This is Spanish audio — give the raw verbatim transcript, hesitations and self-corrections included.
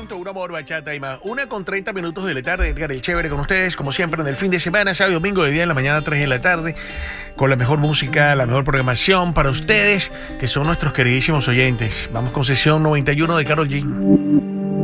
punto uno, amor, bachata y más. Una con treinta minutos de la tarde, Edgar el Chévere con ustedes, como siempre, en el fin de semana, sábado y domingo, de día en la mañana, tres de la tarde, con la mejor música, la mejor programación para ustedes, que son nuestros queridísimos oyentes. Vamos con sesión noventa y uno de Karol G.